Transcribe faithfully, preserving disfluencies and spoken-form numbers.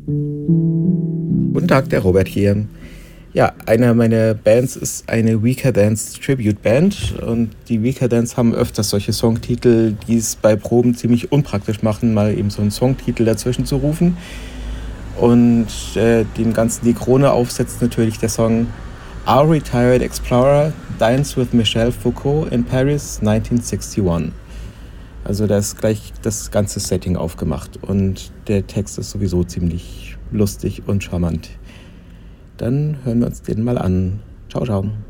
Guten Tag, der Robert hier. Ja, eine meiner Bands ist eine Weaker Dance Tribute Band und die Weaker Dance haben öfters solche Songtitel, die es bei Proben ziemlich unpraktisch machen, mal eben so einen Songtitel dazwischen zu rufen. Und äh, dem Ganzen die Krone aufsetzt natürlich der Song Our Retired Explorer Dines with Michel Foucault in Paris nineteen sixty-one. Also da ist gleich das ganze Setting aufgemacht und der Text ist sowieso ziemlich lustig und charmant. Dann hören wir uns den mal an. Ciao, ciao.